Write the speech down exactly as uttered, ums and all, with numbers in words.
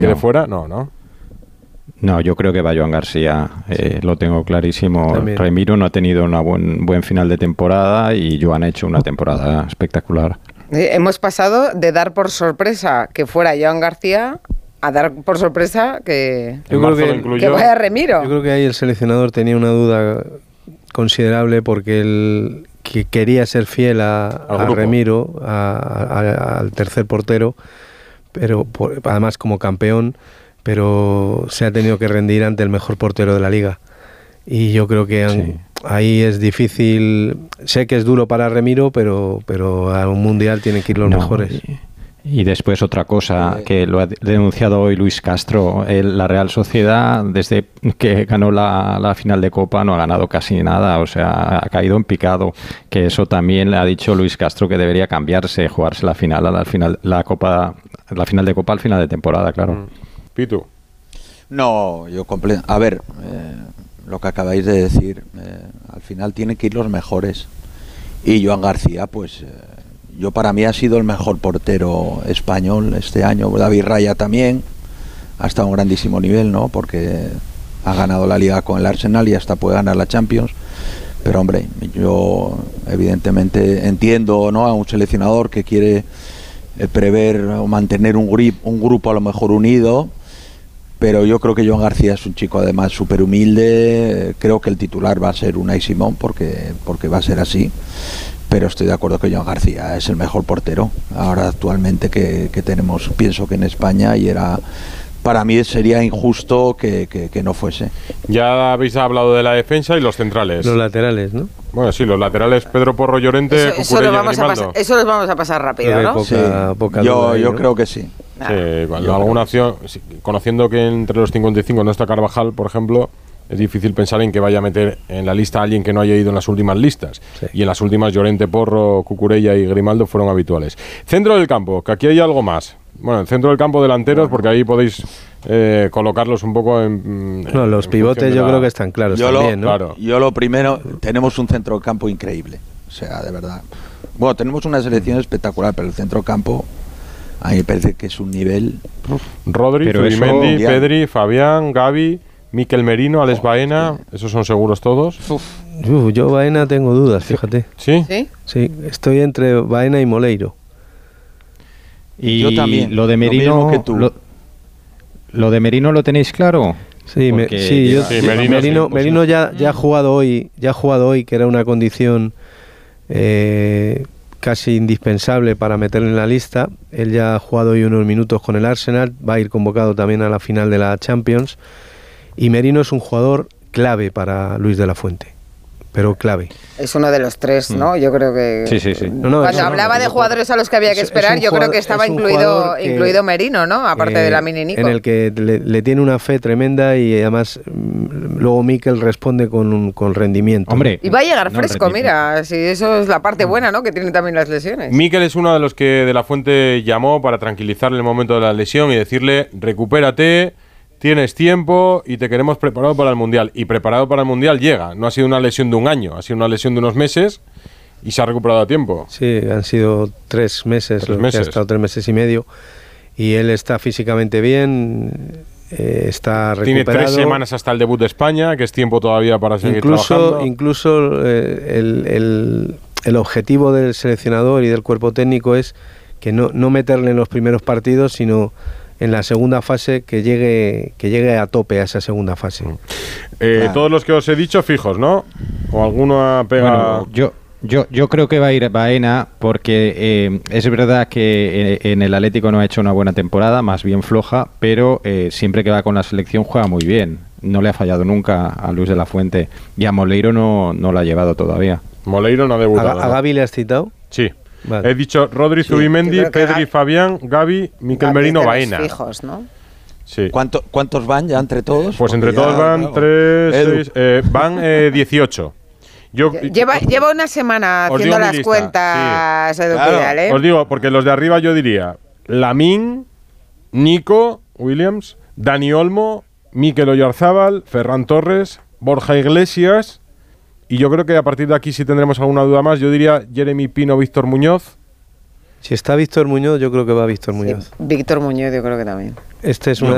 ¿De fuera? No, ¿no? No, yo creo que va Joan García, eh, lo tengo clarísimo. También. Remiro no ha tenido un buen, buen final de temporada y Joan ha hecho una temporada espectacular. Eh, Hemos pasado de dar por sorpresa que fuera Joan García a dar por sorpresa que, Yo En creo marzo que- lo incluyó. que vaya Remiro. Yo creo que ahí el seleccionador tenía una duda considerable porque él que quería ser fiel a, Al a grupo. Remiro, a- a- al tercer portero, pero por- además como campeón, pero se ha tenido que rendir ante el mejor portero de la liga. Y yo creo que han- Sí. ahí es difícil. Sé que es duro para Remiro, pero, pero a un mundial tienen que ir los No, mejores. Y, y después otra cosa que lo ha denunciado hoy Luis Castro, el- la Real Sociedad desde que ganó la, la final de Copa no ha ganado casi nada, o sea, ha caído en picado, que eso también le ha dicho Luis Castro que debería cambiarse, jugarse la final a la final la Copa, la final de Copa al final de temporada, claro. Pitu. No, yo comple- A ver, eh, lo que acabáis de decir, eh, al final tienen que ir los mejores. Y Joan García, pues, eh, yo para mí ha sido el mejor portero español este año. David Raya también ha estado a un grandísimo nivel, ¿no? Porque ha ganado la Liga con el Arsenal y hasta puede ganar la Champions. Pero hombre, yo evidentemente entiendo, ¿no?, a un seleccionador que quiere eh, prever o mantener un, grip, un grupo a lo mejor unido. Pero yo creo que Joan García es un chico además súper humilde. Creo que el titular va a ser Unai Simón porque, porque va a ser así. Pero estoy de acuerdo que Joan García es el mejor portero ahora actualmente que, que tenemos, pienso que en España, y era, para mí sería injusto que, que, que no fuese. Ya habéis hablado de la defensa y los centrales. Los laterales, ¿no? Bueno, sí, los laterales Pedro Porro Llorente, Eso, eso, Cucurella lo y vamos a Grimaldo. pasar, eso los vamos a pasar rápido, Creo que ¿no? poca- Sí, poca yo duda ahí, yo ¿no? creo que sí. Sí, igual, Yo alguna creo opción, sí, conociendo que entre los cincuenta y cinco no está Carvajal, por ejemplo, es difícil pensar en que vaya a meter en la lista a alguien que no haya ido en las últimas listas. Sí. Y en las últimas Llorente, Porro, Cucurella y Grimaldo fueron habituales. Centro del campo, que aquí hay algo más. Bueno, el centro del campo delanteros, porque ahí podéis eh, colocarlos un poco en... No, los en pivotes función de yo la- creo que están claros Yo lo, también, ¿no? claro. yo lo primero, tenemos un centro de campo increíble, o sea, de verdad. Bueno, tenemos una selección espectacular, pero el centro de campo a mí me parece que es un nivel... Rodri, Pero eso- Zubimendi, Ya. Pedri, Fabián, Gavi, Mikel Merino, Alex Baena, esos son seguros todos. Uf, yo Baena tengo dudas, fíjate. ¿Sí? ¿Sí? Sí, estoy entre Baena y Moleiro. Y Yo también, lo de lo Merino, mismo que tú. Lo, lo de Merino lo tenéis claro. Sí, me- Porque sí, yo- Sí, yo- Merino Merino, sí, pues Merino sí. ya, ya ha jugado hoy, ya ha jugado hoy, que era una condición eh, casi indispensable para meterle en la lista. Él ya ha jugado hoy unos minutos con el Arsenal, va a ir convocado también a la final de la Champions. Y Merino es un jugador clave para Luis de la Fuente, pero clave. Es uno de los tres, ¿no? Yo creo que... Sí, sí, sí. No, no, Cuando eso- hablaba de jugadores a los que había que es- es esperar, un yo creo jugador- que estaba es un incluido jugador que- incluido Merino, ¿no? Aparte eh, de la mini Nico. en el que le, le tiene una fe tremenda y además mm, luego Mikel responde con, un- con rendimiento. Hombre, Y va a llegar no, el fresco, rendimiento. mira, si eso es la parte buena, ¿no? Que tiene también las lesiones. Mikel es uno de los que De la Fuente llamó para tranquilizarle en el momento de la lesión y decirle, recupérate, tienes tiempo y te queremos preparado para el Mundial. Y preparado para el Mundial llega. No ha sido una lesión de un año, ha sido una lesión de unos meses y se ha recuperado a tiempo. Sí, han sido tres meses, Tres lo que meses. ha estado tres meses y medio. Y él está físicamente bien, eh, está Tiene recuperado. tres semanas hasta el debut de España, que es tiempo todavía para seguir Incluso, trabajando. incluso eh, el, el- el objetivo del seleccionador y del cuerpo técnico es que no, no meterle en los primeros partidos, sino en la segunda fase que llegue, que llegue a tope a esa segunda fase. Eh, Claro. Todos los que os he dicho fijos, ¿no? O alguno pega... Bueno, yo, yo, yo creo que va a ir Baena porque eh, es verdad que eh, en el Atlético no ha hecho una buena temporada, más bien floja, pero eh, siempre que va con la selección juega muy bien. No le ha fallado nunca a Luis de la Fuente y a Moleiro no, no la ha llevado todavía. Moleiro no ha ¿A, debutado. a ¿no? Gavi le has citado? Sí. Vale. He dicho Rodri, Sí. Zubimendi, Yo creo que Pedri, Gavi- Fabián, Gavi, Mikel Gavi Merino, de los Baena. fijos, ¿no? Sí. ¿Cuánto, ¿Cuántos van ya entre todos? Pues Porque entre ya, todos van claro. tres, Edu. seis, eh, van eh, dieciocho. Yo, Lleva, lleva una semana Os haciendo digo mi las lista, cuentas de Claro. Vidal, ¿eh? os digo, porque los de arriba yo diría Lamine, Nico Williams, Dani Olmo, Mikel Oyarzábal, Ferran Torres, Borja Iglesias, y yo creo que a partir de aquí si tendremos alguna duda más, yo diría Jeremy Pino, Víctor Muñoz. Si está Víctor Muñoz, yo creo que va Víctor Muñoz. Víctor Muñoz, yo creo que también. Este es Yo una